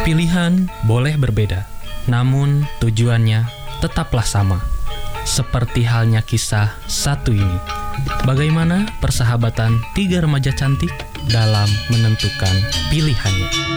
Pilihan boleh berbeda, namun tujuannya tetaplah sama. Seperti halnya kisah satu ini. Bagaimana persahabatan tiga remaja cantik dalam menentukan pilihannya.